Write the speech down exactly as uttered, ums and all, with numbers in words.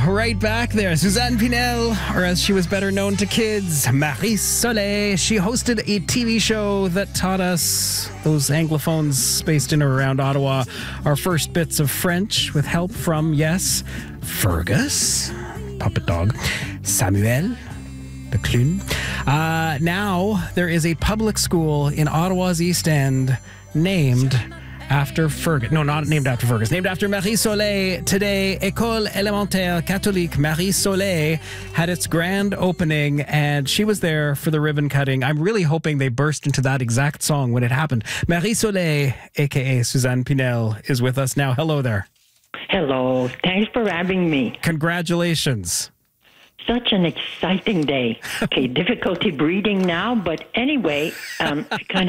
right back there. Suzanne Pinel, or as she was better known to kids, Marie Soleil. She hosted a T V show that taught us, those anglophones spaced in or around Ottawa, our first bits of French with help from, yes, Fergus, puppet dog, Samuel, the clown. Uh, now there is a public school in Ottawa's East End named after Fergus. No, not named after Fergus. Named after Marie Soleil. Today, École Élémentaire Catholique Marie Soleil had its grand opening, and she was there for the ribbon cutting. I'm really hoping they burst into that exact song when it happened. Marie Soleil, a k a. Suzanne Pinel, is with us now. Hello there. Hello. Thanks for having me. Congratulations. Such an exciting day. Okay, difficulty breathing now, but anyway, um, kind